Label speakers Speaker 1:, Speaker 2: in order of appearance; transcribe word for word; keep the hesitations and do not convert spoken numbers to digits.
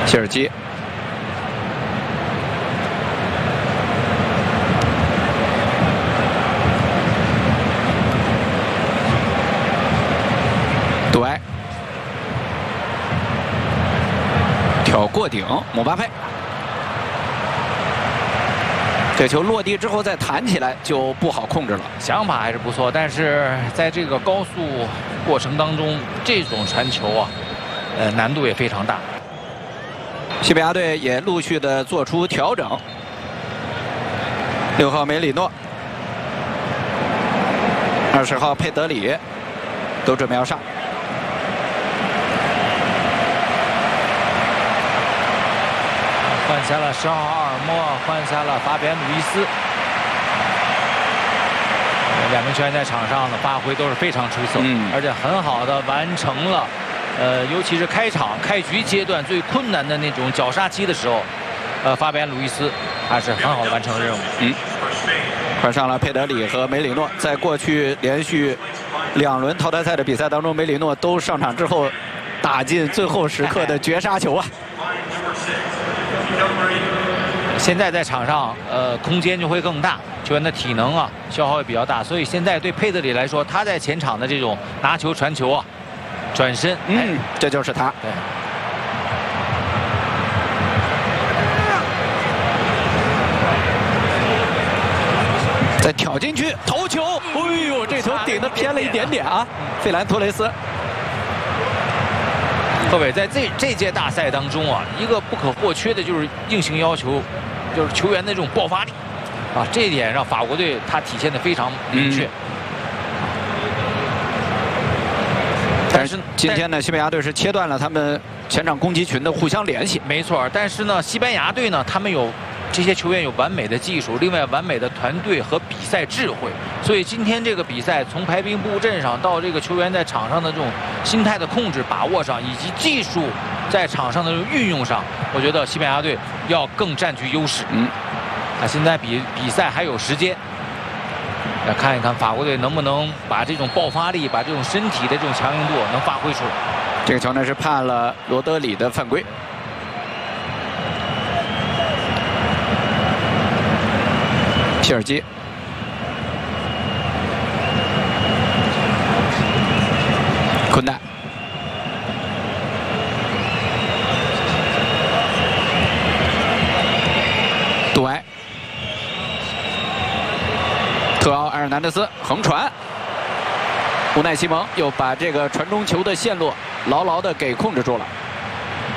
Speaker 1: 切尔基。 杜埃挑过顶，姆巴佩。这球落地之后再弹起来就不好控制了。
Speaker 2: 想法还是不错，但是在这个高速过程当中，这种传球啊，呃，难度也非常大。
Speaker 1: 西班牙队也陆续的做出调整。六号梅里诺，二十号佩德里，都准备要上。
Speaker 2: 换下了十号阿尔莫，换下了法比安·鲁伊斯。两名球员在场上的发挥都是非常出色，嗯，而且很好的完成了，呃，尤其是开场开局阶段最困难的那种绞杀期的时候，呃，法比安·鲁伊斯还是很好的完成了任务。嗯，
Speaker 1: 换上了佩德里和梅里诺，在过去连续两轮淘汰赛的比赛当中，梅里诺都上场之后打进最后时刻的绝杀球啊。
Speaker 2: 现在在场上，呃，空间就会更大，球员的体能啊消耗也比较大，所以现在对佩德里来说，他在前场的这种拿球传球啊，转身，
Speaker 1: 嗯，这就是他。
Speaker 2: 对。
Speaker 1: 再挑进去，头球，哎呦，这球顶得偏了一点点啊！费兰托雷斯。
Speaker 2: 各位，在这这届大赛当中啊，一个不可或缺的就是硬性要求，就是球员的这种爆发力，啊，这一点让法国队他体现的非常明确。嗯、
Speaker 1: 但是今天呢，西班牙队是切断了他们前场攻击群的互相联系。
Speaker 2: 没错，但是呢，西班牙队呢，他们有这些球员有完美的技术，另外完美的团队和比赛智慧，所以今天这个比赛从排兵布阵上到这个球员在场上的这种心态的控制、把握上，以及技术在场上的运用上，我觉得西班牙队要更占据优势。嗯，啊，现在比比赛还有时间，来看一看法国队能不能把这种爆发力、把这种身体的这种强硬度能发挥出来。
Speaker 1: 这个球呢是判了罗德里的犯规。 切尔基，昆奈，杜埃，特奥·埃尔南德斯横传，乌奈西蒙又把这个传中球的线路牢牢的给控制住了。